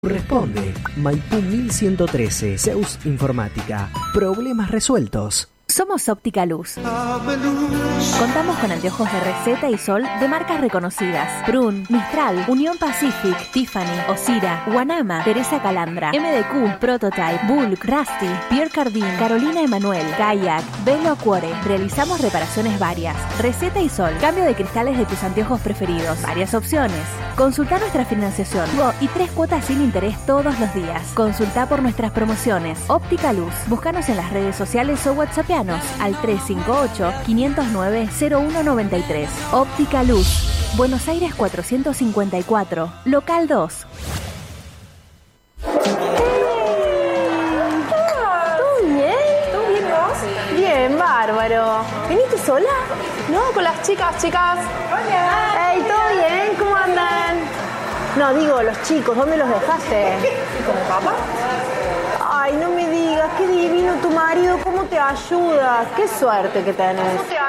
Responde Maipú 1113, Zeus Informática. Problemas resueltos. Somos Óptica Luz. Contamos con anteojos de receta y sol de marcas reconocidas: Prun, Mistral, Unión Pacific, Tiffany, Osira, Guanama, Teresa Calandra, MDQ, Prototype, Bulk, Rusty, Pierre Cardin, Carolina Emanuel, Kayak, Velo Cuore. Realizamos reparaciones varias. Receta y sol, cambio de cristales de tus anteojos preferidos, varias opciones. Consulta nuestra financiación y 3 cuotas sin interés todos los días. Consulta por nuestras promociones. Óptica Luz. Búscanos en las redes sociales o WhatsApp al 358-509-0193. Óptica Luz, Buenos Aires 454, local 2. ¿Todo bien? ¿Todo bien vos? Bien, bárbaro. ¿Viniste sola? No, con las chicas. Hola. Hey, ¿todo bien? ¿Cómo andan? No, digo, los chicos, ¿dónde los dejaste? ¿Con mi papá? Ay, no me digas, qué divino tu marido, cómo te ayuda, qué suerte que tenés.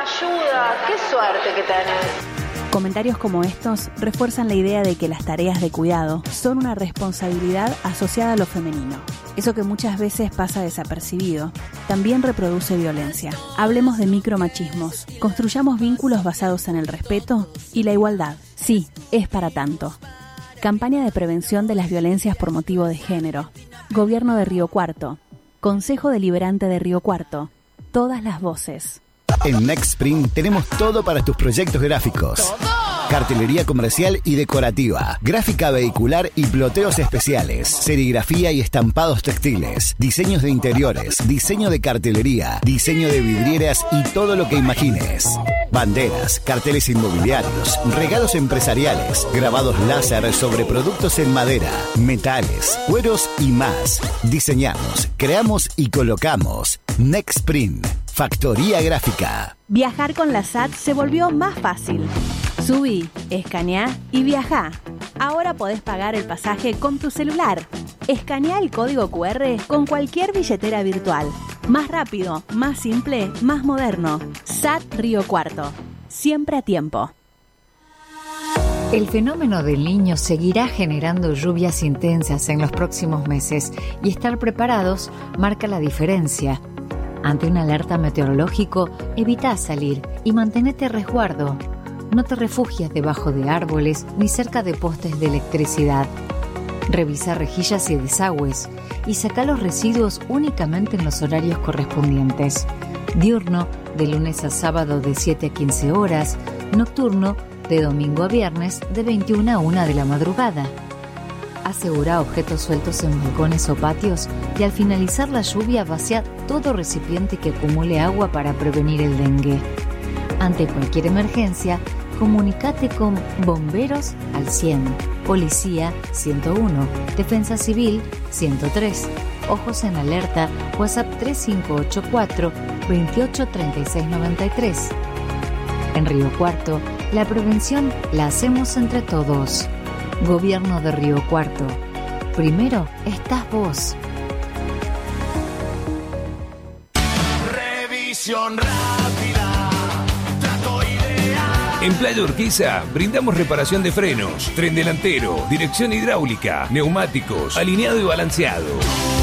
Comentarios como estos refuerzan la idea de que las tareas de cuidado son una responsabilidad asociada a lo femenino. Eso que muchas veces pasa desapercibido, también reproduce violencia. Hablemos de micromachismos, construyamos vínculos basados en el respeto y la igualdad. Sí, es para tanto. Campaña de prevención de las violencias por motivo de género. Gobierno de Río Cuarto. Consejo Deliberante de Río Cuarto. Todas las voces. En Nextprint tenemos todo para tus proyectos gráficos. ¡Todo! Cartelería comercial y decorativa, gráfica vehicular y ploteos especiales, serigrafía y estampados textiles, diseños de interiores, diseño de cartelería, diseño de vidrieras y todo lo que imagines. Banderas, carteles inmobiliarios, regalos empresariales, grabados láser sobre productos en madera, metales, cueros y más. Diseñamos, creamos y colocamos. Nextprint, factoría gráfica. Viajar con la SAT se volvió más fácil. Subí, escaneá y viajá. Ahora podés pagar el pasaje con tu celular. Escanea el código QR con cualquier billetera virtual. Más rápido, más simple, más moderno. SAT Río Cuarto. Siempre a tiempo. El fenómeno del Niño seguirá generando lluvias intensas en los próximos meses y estar preparados marca la diferencia. Ante una alerta meteorológico, evita salir y mantenete a resguardo. No te refugies debajo de árboles ni cerca de postes de electricidad. Revisa rejillas y desagües y saca los residuos únicamente en los horarios correspondientes. Diurno, de lunes a sábado de 7 a 15 horas. Nocturno, de domingo a viernes de 21 a 1 de la madrugada. Asegura objetos sueltos en balcones o patios y al finalizar la lluvia vacía todo recipiente que acumule agua para prevenir el dengue. Ante cualquier emergencia, comunícate con Bomberos al 100, Policía 101, Defensa Civil 103, Ojos en Alerta, WhatsApp 3584 283693. En Río Cuarto, la prevención la hacemos entre todos. Gobierno de Río Cuarto. Primero estás vos. Revisión rápida. Trato ideal. En Playa Urquiza brindamos reparación de frenos, tren delantero, dirección hidráulica, neumáticos, alineado y balanceado.